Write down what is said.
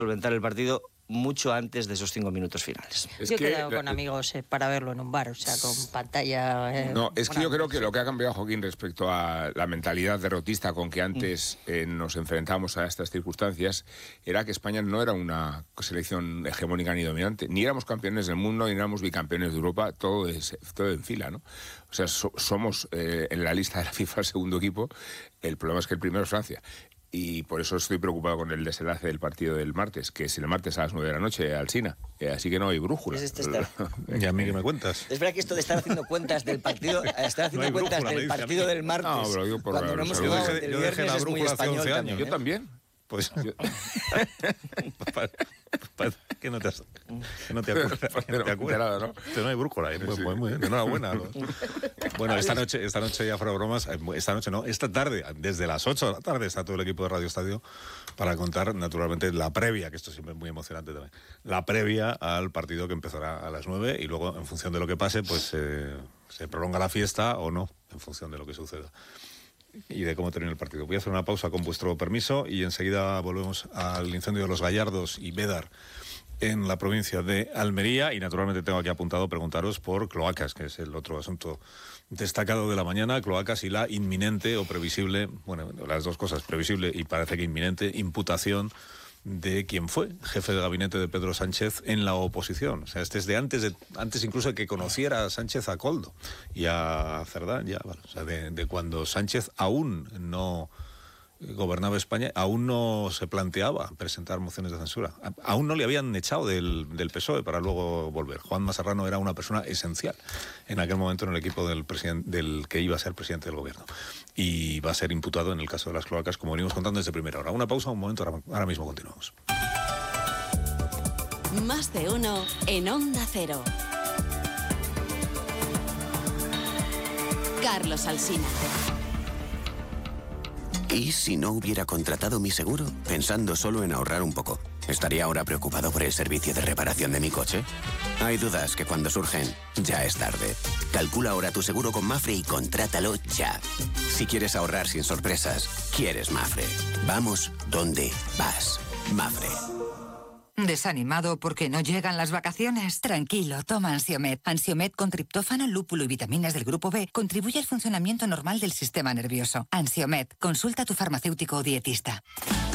solventar el partido mucho antes de esos 5 minutos finales. Yo he quedado con amigos para verlo en un bar, o sea, con pantalla... No, es que yo creo que lo que ha cambiado, Joaquín, respecto a la mentalidad derrotista con que antes nos enfrentamos a estas circunstancias, era que España no era una selección hegemónica ni dominante. Ni éramos campeones del mundo, ni éramos bicampeones de Europa, todo en fila, ¿no? O sea, somos en la lista de la FIFA el segundo equipo. El problema es que el primero es Francia. Y por eso estoy preocupado con el desenlace del partido del martes, que es el martes a las 9 de la noche, Alsina. Así que no hay brújula. ¿Y a mí qué me cuentas? Es verdad que esto de estar haciendo cuentas del partido, del martes, no, pero digo por cuando no hemos jugado el viernes, la es muy brújula hace español 11 años. también, Yo también. Pues que no te acuerdas, ¿no? No hay brújula, pues muy bien, enhorabuena. Bueno, esta noche ya fuera bromas, esta tarde, desde las 8 de la tarde está todo el equipo de Radio Estadio para contar naturalmente la previa, que esto siempre es muy emocionante también, la previa al partido que empezará a las 9 y luego en función de lo que pase, pues se prolonga la fiesta o no, en función de lo que suceda y de cómo termine el partido. Voy a hacer una pausa con vuestro permiso y enseguida volvemos al incendio de los Gallardos y Bédar en la provincia de Almería y naturalmente tengo aquí apuntado preguntaros por cloacas, que es el otro asunto destacado de la mañana, cloacas y la inminente o previsible, bueno, las dos cosas, previsible y parece que inminente, imputación de quien fue jefe de gabinete de Pedro Sánchez en la oposición. O sea, este es de antes incluso de que conociera a Sánchez a Koldo y a Cerdá, ya, bueno, o sea, de cuando Sánchez aún no gobernaba España, aún no se planteaba presentar mociones de censura. Aún no le habían echado del PSOE para luego volver. Juanma Serrano era una persona esencial en aquel momento en el equipo del que iba a ser presidente del gobierno. Y va a ser imputado en el caso de las cloacas, como venimos contando desde primera hora. Una pausa, un momento, ahora mismo continuamos. Más de uno en Onda Cero. Carlos Alsina. ¿Y si no hubiera contratado mi seguro? Pensando solo en ahorrar un poco. ¿Estaría ahora preocupado por el servicio de reparación de mi coche? Hay dudas que cuando surgen, ya es tarde. Calcula ahora tu seguro con Mafre y contrátalo ya. Si quieres ahorrar sin sorpresas, quieres Mafre. Vamos donde vas. Mafre. ¿Desanimado porque no llegan las vacaciones? Tranquilo, toma Ansiomed. Ansiomed con triptófano, lúpulo y vitaminas del grupo B contribuye al funcionamiento normal del sistema nervioso. Ansiomed, consulta a tu farmacéutico o dietista.